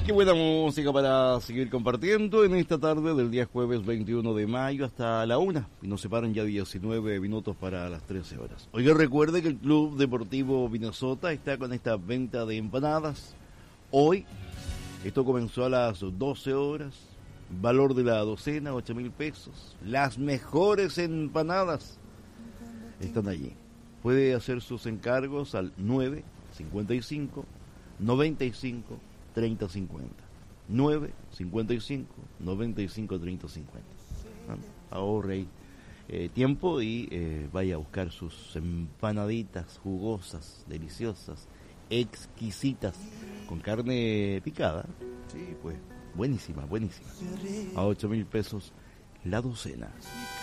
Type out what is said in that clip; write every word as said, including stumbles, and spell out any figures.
Qué buena música para seguir compartiendo en esta tarde del día jueves veintiuno de mayo hasta la una. Y nos separan ya diecinueve minutos para las trece horas. Oiga, recuerde que el Club Deportivo Minnesota está con esta venta de empanadas. Hoy, esto comenzó a las doce horas. Valor de la docena, ocho mil pesos. Las mejores empanadas están allí. Puede hacer sus encargos al nueve cincuenta y cinco noventa y cinco treinta cincuenta. nueve cincuenta y cinco noventa y cinco treinta cincuenta. Ahorre eh, tiempo y eh, vaya a buscar sus empanaditas jugosas, deliciosas, exquisitas, con carne picada. Sí, pues, buenísima, buenísima. A ocho mil pesos la docena.